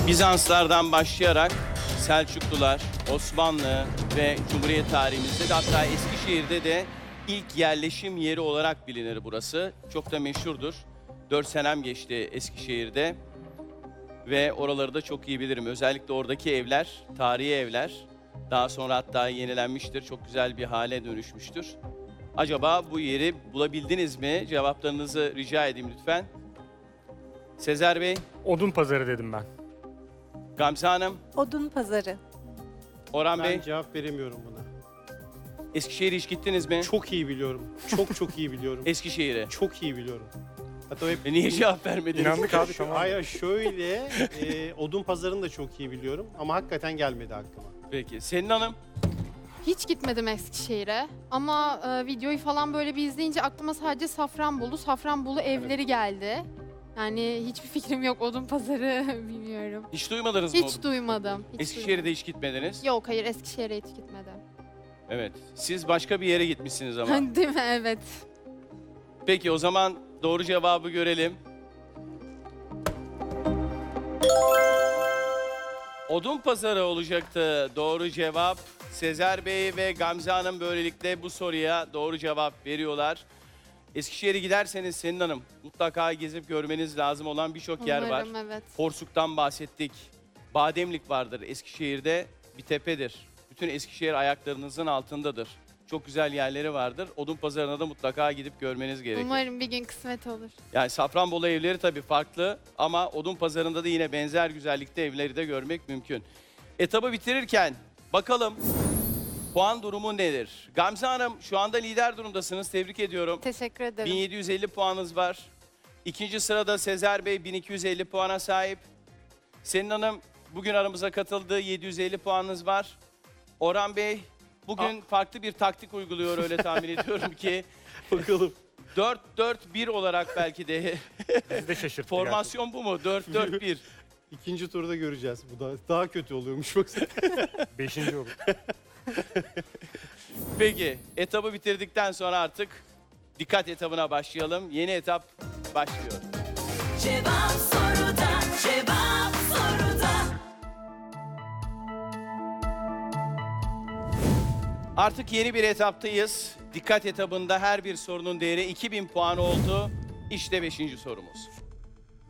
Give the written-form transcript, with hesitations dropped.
Bizanslardan başlayarak Selçuklular, Osmanlı ve Cumhuriyet tarihimizde de hatta Eskişehir'de de ilk yerleşim yeri olarak bilinir burası. Çok da meşhurdur. 4 senem geçti Eskişehir'de ve oraları da çok iyi bilirim. Özellikle oradaki evler, tarihi evler. Daha sonra hatta yenilenmiştir. Çok güzel bir hale dönüşmüştür. Acaba bu yeri bulabildiniz mi? Cevaplarınızı rica edeyim lütfen. Sezer Bey, Odun pazarı dedim ben. Gamze Hanım, Odun pazarı. Orhan Ben Bey. cevap veremiyorum buna. Eskişehir'e hiç gittiniz mi? Çok iyi biliyorum. Çok iyi biliyorum. Eskişehir'e. Çok iyi biliyorum. Hatta hep... Niye cevap vermediniz? İnandık abi, tamam. Hayır şöyle, odun pazarını da çok iyi biliyorum ama hakikaten gelmedi aklıma. Peki. Selin Hanım, Hiç gitmedim Eskişehir'e ama videoyu falan böyle bir izleyince aklıma sadece Safranbolu evleri geldi. Yani hiçbir fikrim yok, odun pazarı bilmiyorum. hiç duymadınız mı? Hiç duymadım. Hiç Eskişehir'de hiç gitmediniz. duymadım. Yok, hayır, Eskişehir'e hiç gitmedim. Evet. Siz başka bir yere gitmişsiniz ama. Değil mi? Evet. Peki o zaman doğru cevabı görelim. Odun pazarı olacaktı doğru cevap. Sezer Bey ve Gamze Hanım böylelikle bu soruya doğru cevap veriyorlar. Eskişehir'e giderseniz Selin Hanım mutlaka gezip görmeniz lazım olan birçok yer var. Umarım, evet. Porsuk'tan bahsettik. Bademlik vardır Eskişehir'de, bir tepedir. Bütün Eskişehir ayaklarınızın altındadır. Çok güzel yerleri vardır. Odun pazarına da mutlaka gidip görmeniz gerekir. Umarım bir gün kısmet olur. Yani Safranbolu evleri tabii farklı ama odun pazarında da yine benzer güzellikte evleri de görmek mümkün. Etabı bitirirken bakalım puan durumu nedir? Gamze Hanım şu anda lider durumdasınız. Tebrik ediyorum. Teşekkür ederim. 1750 puanınız var. İkinci sırada Sezer Bey 1250 puana sahip. Selin Hanım bugün aramıza katıldı. 750 puanınız var. Orhan Bey bugün farklı bir taktik uyguluyor öyle tahmin ediyorum ki. Bakalım. 4-4-1 olarak belki de Bizi de şaşırttı. formasyon bu mu? 4-4-1. İkinci turda göreceğiz. Bu da daha kötü oluyormuş baksana. gerçekten. Beşinci olur. Peki etabı bitirdikten sonra artık dikkat etabına başlayalım. Yeni etap başlıyor. Cevap soruda, cevap soruda. Artık yeni bir etaptayız. Dikkat etabında her bir sorunun değeri 2000 puan oldu. İşte 5. sorumuz.